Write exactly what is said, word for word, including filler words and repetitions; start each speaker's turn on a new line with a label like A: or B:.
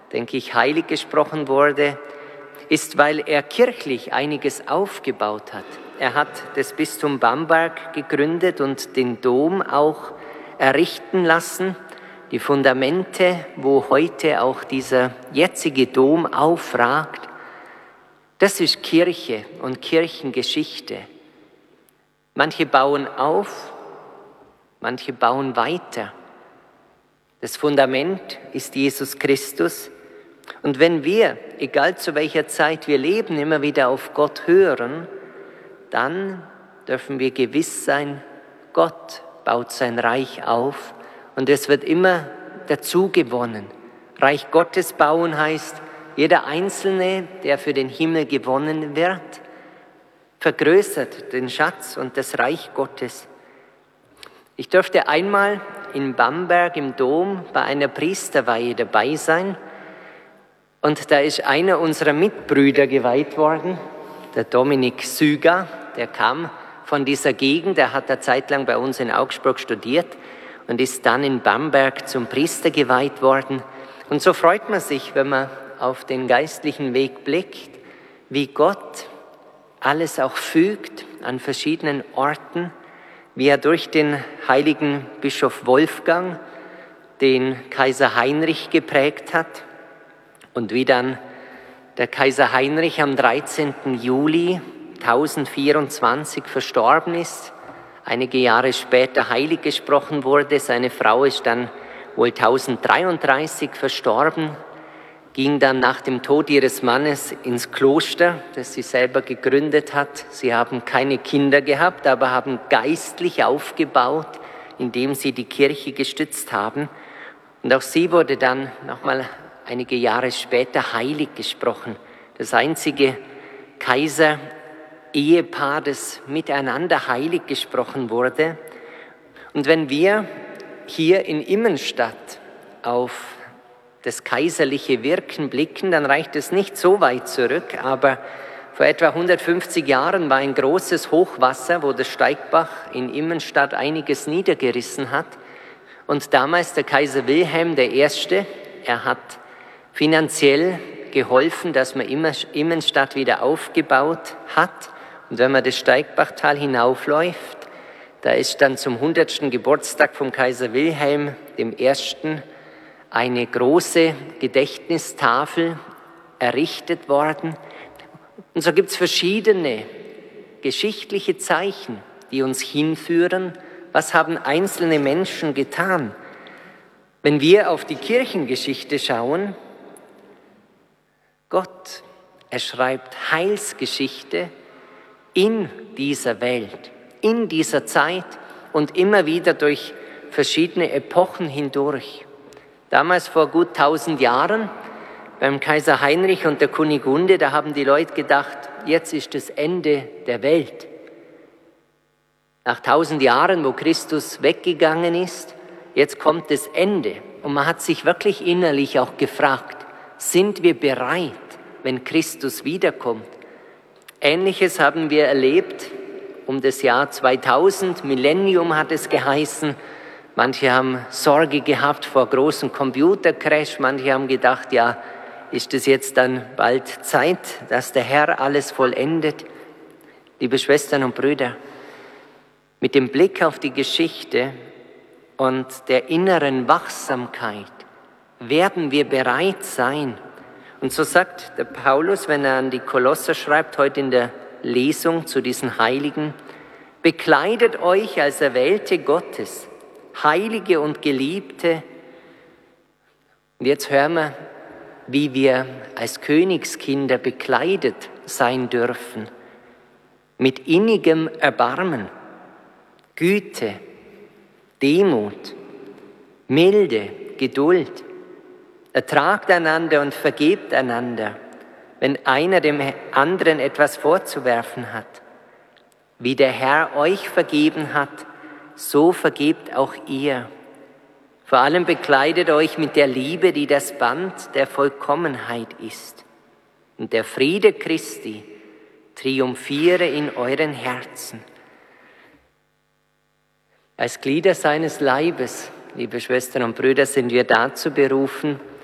A: denke ich, heilig gesprochen wurde, ist, weil er kirchlich einiges aufgebaut hat. Er hat das Bistum Bamberg gegründet und den Dom auch errichten lassen, die Fundamente, wo heute auch dieser jetzige Dom aufragt. Das ist Kirche und Kirchengeschichte. Manche bauen auf, manche bauen weiter. Das Fundament ist Jesus Christus. Und wenn wir, egal zu welcher Zeit wir leben, immer wieder auf Gott hören, dann dürfen wir gewiss sein, Gott baut sein Reich auf und es wird immer dazu gewonnen. Reich Gottes bauen heißt, jeder Einzelne, der für den Himmel gewonnen wird, vergrößert den Schatz und das Reich Gottes. Ich durfte einmal in Bamberg im Dom bei einer Priesterweihe dabei sein und da ist einer unserer Mitbrüder geweiht worden, der Dominik Süger, der kam von dieser Gegend, der hat eine Zeit lang bei uns in Augsburg studiert und ist dann in Bamberg zum Priester geweiht worden. Und so freut man sich, wenn man auf den geistlichen Weg blickt, wie Gott alles auch fügt an verschiedenen Orten, wie er durch den heiligen Bischof Wolfgang den Kaiser Heinrich geprägt hat und wie dann der Kaiser Heinrich am dreizehnten Juli tausendvierundzwanzig verstorben ist, einige Jahre später heilig gesprochen wurde. Seine Frau ist dann wohl tausenddreiunddreißig verstorben, ging dann nach dem Tod ihres Mannes ins Kloster, das sie selber gegründet hat. Sie haben keine Kinder gehabt, aber haben geistlich aufgebaut, indem sie die Kirche gestützt haben. Und auch sie wurde dann nochmal einige Jahre später heilig gesprochen. Das einzige Kaiser-Ehepaar, das miteinander heilig gesprochen wurde. Und wenn wir hier in Immenstadt auf das kaiserliche Wirken blicken, dann reicht es nicht so weit zurück, aber vor etwa hundertfünfzig Jahren war ein großes Hochwasser, wo der Steigbach in Immenstadt einiges niedergerissen hat. Und damals der Kaiser Wilhelm der Erste, er hat finanziell geholfen, dass man Immenstadt wieder aufgebaut hat. Und wenn man das Steigbachtal hinaufläuft, da ist dann zum hundertsten Geburtstag vom Kaiser Wilhelm dem Ersten eine große Gedächtnistafel errichtet worden. Und so gibt es verschiedene geschichtliche Zeichen, die uns hinführen, was haben einzelne Menschen getan. Wenn wir auf die Kirchengeschichte schauen, Gott, er schreibt Heilsgeschichte in dieser Welt, in dieser Zeit und immer wieder durch verschiedene Epochen hindurch. Damals vor gut tausend Jahren beim Kaiser Heinrich und der Kunigunde, da haben die Leute gedacht, jetzt ist das Ende der Welt. Nach tausend Jahren, wo Christus weggegangen ist, jetzt kommt das Ende. Und man hat sich wirklich innerlich auch gefragt, sind wir bereit, wenn Christus wiederkommt? Ähnliches haben wir erlebt um das Jahr zweitausend, Millennium hat es geheißen. Manche haben Sorge gehabt vor großem Computercrash, manche haben gedacht, ja, ist es jetzt dann bald Zeit, dass der Herr alles vollendet? Liebe Schwestern und Brüder, mit dem Blick auf die Geschichte und der inneren Wachsamkeit werden wir bereit sein. Und so sagt der Paulus, wenn er an die Kolosser schreibt, heute in der Lesung zu diesen Heiligen, bekleidet euch als Erwählte Gottes, Heilige und Geliebte. Und jetzt hören wir, wie wir als Königskinder bekleidet sein dürfen. Mit innigem Erbarmen, Güte, Demut, Milde, Geduld. Ertragt einander und vergebt einander, wenn einer dem anderen etwas vorzuwerfen hat. Wie der Herr euch vergeben hat, so vergebt auch ihr. Vor allem bekleidet euch mit der Liebe, die das Band der Vollkommenheit ist. Und der Friede Christi triumphiere in euren Herzen. Als Glieder seines Leibes, liebe Schwestern und Brüder, sind wir dazu berufen,